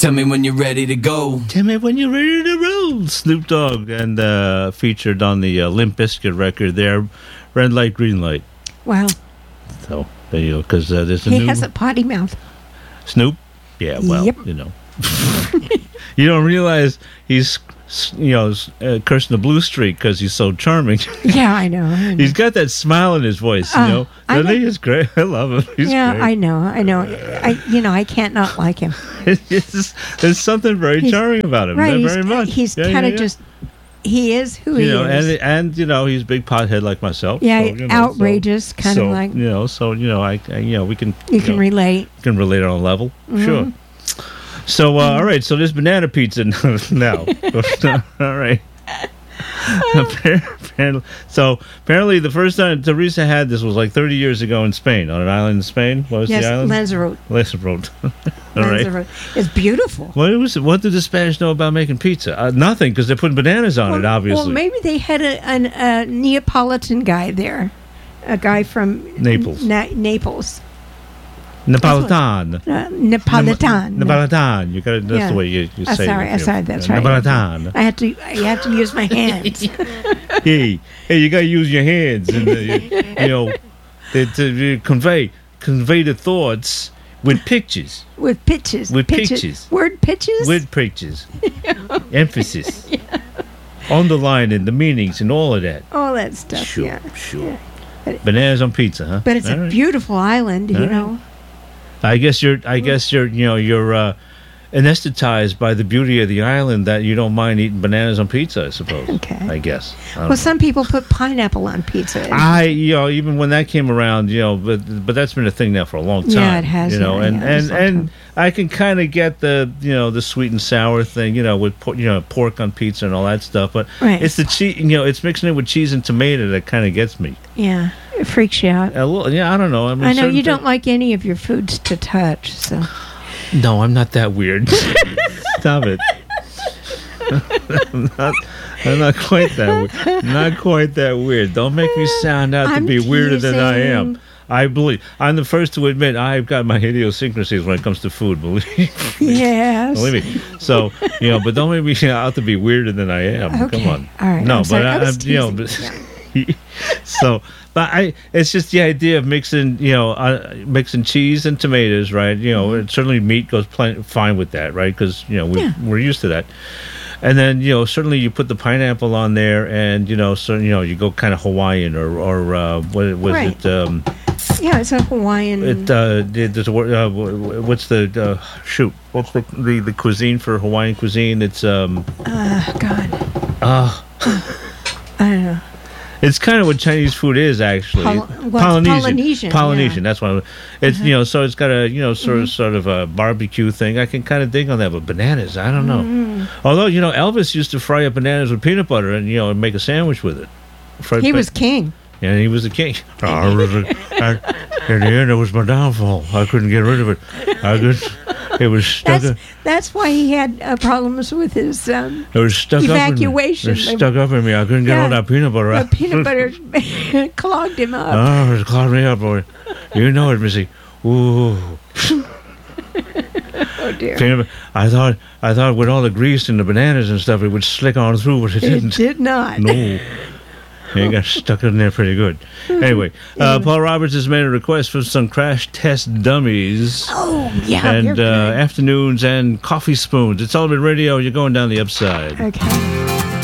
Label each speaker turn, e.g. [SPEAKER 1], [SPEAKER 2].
[SPEAKER 1] Tell me when you're ready to go.
[SPEAKER 2] Tell me when you're ready to roll. Snoop Dogg, and featured on the Limp Bizkit record there, Red Light, Green Light.
[SPEAKER 3] Wow.
[SPEAKER 2] So there you go, because there's a
[SPEAKER 3] He
[SPEAKER 2] new
[SPEAKER 3] has a potty mouth.
[SPEAKER 2] Snoop. Yeah, well,
[SPEAKER 3] Yep.
[SPEAKER 2] you know, you don't realize he's cursing the blue streak because he's so charming.
[SPEAKER 3] Yeah, I know.
[SPEAKER 2] He's got that smile in his voice, you know. I think it's great. I love him. He's
[SPEAKER 3] yeah,
[SPEAKER 2] great.
[SPEAKER 3] I know. I can't not like him.
[SPEAKER 2] There's something very charming about him.
[SPEAKER 3] Right,
[SPEAKER 2] Very much.
[SPEAKER 3] He's kind of just. He is who he is.
[SPEAKER 2] And he's a big pothead like myself.
[SPEAKER 3] Yeah,
[SPEAKER 2] so,
[SPEAKER 3] outrageous, kind of like.
[SPEAKER 2] We can.
[SPEAKER 3] You can relate.
[SPEAKER 2] Can relate on a level.
[SPEAKER 3] Mm-hmm.
[SPEAKER 2] Sure. So, all right. So there's banana pizza now. All right. Apparently the first time Teresa had this was like 30 years ago in Spain, on an island in Spain. What was the island?
[SPEAKER 3] Lanzarote.
[SPEAKER 2] Lanzarote. All right.
[SPEAKER 3] It's beautiful.
[SPEAKER 2] What did the Spanish know about making pizza? Nothing, because they're putting bananas on it, obviously.
[SPEAKER 3] Well, maybe they had a Neapolitan guy there, a guy from
[SPEAKER 2] Naples.
[SPEAKER 3] Naples.
[SPEAKER 2] Napolitan.
[SPEAKER 3] Napolitan.
[SPEAKER 2] Napolitan. You got. That's the way you say it.
[SPEAKER 3] Sorry, that's right.
[SPEAKER 2] Napolitan.
[SPEAKER 3] I have to use my hands.
[SPEAKER 2] hey, you got to use your hands, and to convey the thoughts with pictures.
[SPEAKER 3] With pictures.
[SPEAKER 2] With pictures.
[SPEAKER 3] Word pictures.
[SPEAKER 2] With pictures. Emphasis. Underlining the meanings and all of that.
[SPEAKER 3] All that stuff.
[SPEAKER 2] Sure.
[SPEAKER 3] Yeah.
[SPEAKER 2] Bananas on pizza, huh?
[SPEAKER 3] But it's a beautiful island, you know.
[SPEAKER 2] I guess you're anesthetized by the beauty of the island that you don't mind eating bananas on pizza, I suppose.
[SPEAKER 3] Okay.
[SPEAKER 2] I guess.
[SPEAKER 3] Well, some people put pineapple on pizza.
[SPEAKER 2] Even when that came around, but that's been a thing now for a long time.
[SPEAKER 3] Yeah, it has.
[SPEAKER 2] And I can kind of get the sweet and sour thing, with pork on pizza and all that stuff. But it's the cheese, it's mixing it with cheese and tomato that kind of gets me.
[SPEAKER 3] Yeah, it freaks you out.
[SPEAKER 2] A little, I don't know.
[SPEAKER 3] I know you don't like any of your foods to touch, so.
[SPEAKER 2] No, I'm not that weird. Stop it. I'm not quite that weird. Don't make me sound out to be weirder than I am. I believe I'm the first to admit I've got my idiosyncrasies when it comes to food. Believe me.
[SPEAKER 3] Yes.
[SPEAKER 2] Believe me. So but don't make me out to be weirder than I am.
[SPEAKER 3] Okay.
[SPEAKER 2] Come on.
[SPEAKER 3] All right.
[SPEAKER 2] No, it's just the idea of mixing cheese and tomatoes, right? Certainly meat goes fine with that, right? Because we're used to that. And then certainly you put the pineapple on there, and you go kind of Hawaiian or what was it?
[SPEAKER 3] Yeah, it's a Hawaiian.
[SPEAKER 2] There's a word. What's the shoot? What's the cuisine for Hawaiian cuisine? It's
[SPEAKER 3] God.
[SPEAKER 2] I
[SPEAKER 3] don't know.
[SPEAKER 2] It's kind of what Chinese food is, actually.
[SPEAKER 3] Polynesian.
[SPEAKER 2] Polynesian. That's what it's. So it's got a sort of a barbecue thing. I can kind of dig on that, but bananas, I don't know. Although Elvis used to fry up bananas with peanut butter and make a sandwich with it.
[SPEAKER 3] He was king.
[SPEAKER 2] Yeah, he was the king. In the end, it was my downfall. I couldn't get rid of it. It was stuck.
[SPEAKER 3] That's why he had problems with his
[SPEAKER 2] it was stuck
[SPEAKER 3] evacuation.
[SPEAKER 2] Up in me. It was stuck up in me. I couldn't get all that peanut butter out.
[SPEAKER 3] The peanut butter clogged him up.
[SPEAKER 2] Oh, it clogged me up, boy. You know it, Missy. Ooh.
[SPEAKER 3] Oh dear.
[SPEAKER 2] I thought with all the grease and the bananas and stuff, it would slick on through, but it didn't.
[SPEAKER 3] It did not.
[SPEAKER 2] No. It got stuck in there pretty good. Anyway, Paul Roberts has made a request for some crash test dummies.
[SPEAKER 3] Oh, yeah.
[SPEAKER 2] And afternoons and coffee spoons. It's Ultimate Radio. You're going down the upside.
[SPEAKER 3] Okay.